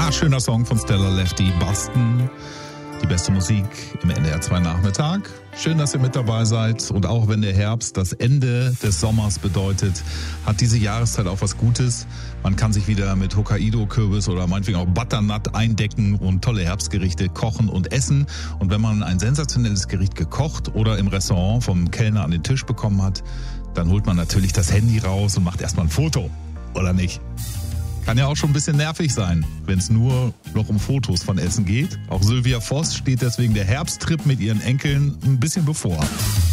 Ja, schöner Song von Stella Lefty, Boston. Die beste Musik im NDR 2 Nachmittag. Schön, dass ihr mit dabei seid. Und auch wenn der Herbst das Ende des Sommers bedeutet, hat diese Jahreszeit auch was Gutes. Man kann sich wieder mit Hokkaido-Kürbis oder meinetwegen auch Butternut eindecken und tolle Herbstgerichte kochen und essen. Und wenn man ein sensationelles Gericht gekocht oder im Restaurant vom Kellner an den Tisch bekommen hat, dann holt man natürlich das Handy raus und macht erstmal ein Foto. Oder nicht? Kann ja auch schon ein bisschen nervig sein, wenn es nur noch um Fotos von Essen geht. Auch Sylvia Voss steht deswegen der Herbsttrip mit ihren Enkeln ein bisschen bevor.